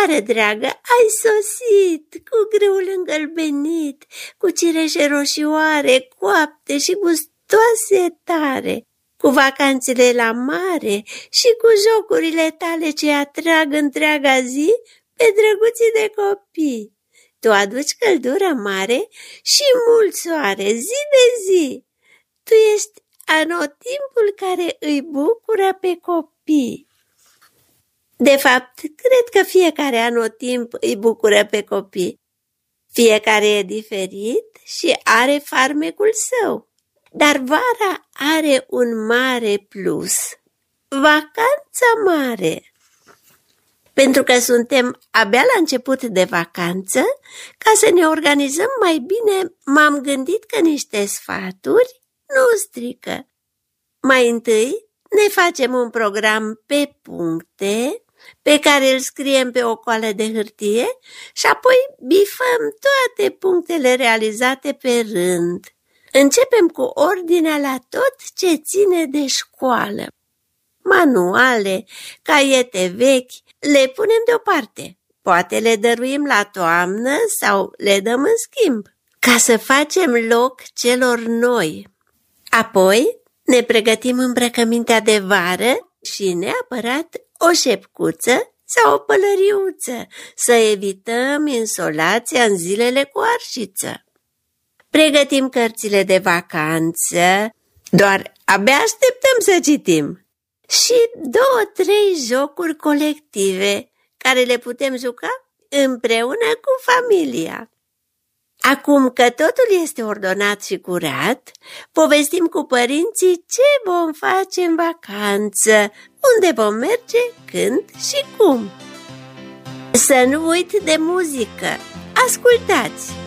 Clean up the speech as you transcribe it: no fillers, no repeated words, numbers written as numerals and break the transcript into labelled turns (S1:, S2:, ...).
S1: Mare dragă, ai sosit, cu grâul îngălbenit, cu cireșe roșioare, coapte și gustoase tare, cu vacanțele la mare și cu jocurile tale ce atrag întreaga zi pe drăguții de copii. Tu aduci căldură mare și mult soare, zi de zi. Tu ești anotimpul care îi bucură pe copii. De fapt, cred că fiecare anotimp îi bucură pe copii. Fiecare e diferit și are farmecul său. Dar vara are un mare plus, vacanța mare. Pentru că suntem abia la început de vacanță, ca să ne organizăm mai bine, m-am gândit că niște sfaturi nu strică. Mai întâi ne facem un program pe puncte, pe care îl scriem pe o coală de hârtie și apoi bifăm toate punctele realizate pe rând. Începem cu ordinea la tot ce ține de școală. Manuale, caiete vechi, le punem deoparte. Poate le dăruim la toamnă sau le dăm în schimb, ca să facem loc celor noi. Apoi ne pregătim îmbrăcămintea de vară și neapărat o șepcuță sau o pălăriuță, să evităm insolația în zilele cu arșiță. Pregătim cărțile de vacanță, doar abia așteptăm să citim. Și 2-3 jocuri colective, care le putem juca împreună cu familia. Acum că totul este ordonat și curat, povestim cu părinții ce vom face în vacanță, unde vom merge, când și cum. Să nu uit de muzică. Ascultați!